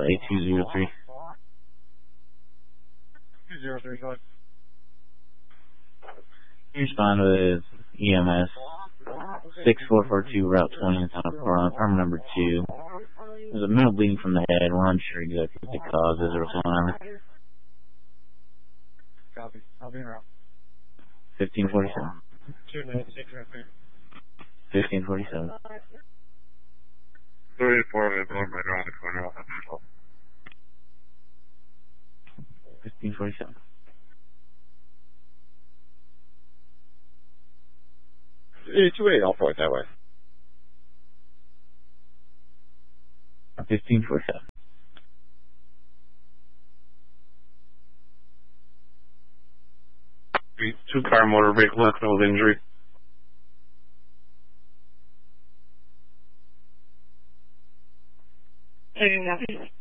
A203. 203, go ahead. You respond with EMS 6442 Route 20 in town of Portland, apartment number 2. There's a minimal bleeding from the head. We're unsure exactly what the cause is or what's going on. Copy. I'll be in route. 1547. 296 right there. 1547. 34 right around the corner off of 1547. 28, I'll point that way. 1547. Two-car motor vehicle accident with injury. Taking that.